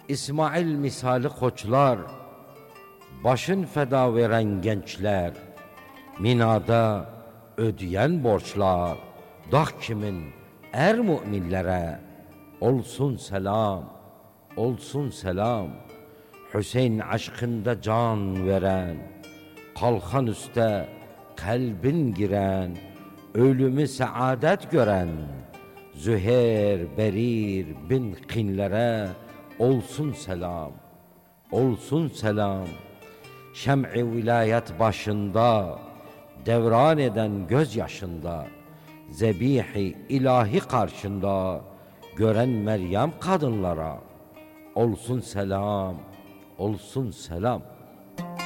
İsmail misali koçlar, başın feda veren gençler, minada ödeyen borçlar, dağ kimin er müminlere, olsun selam, olsun selam. Hüseyin aşkında can veren, kalkan üste kalbin giren, ölümü saadet gören, Züher, Berir bin Kinlere olsun selam, olsun selam. Şem'i vilayet başında, devran eden gözyaşında, zebihi ilahi karşında, gören Meryem kadınlara olsun selam, olsun selam.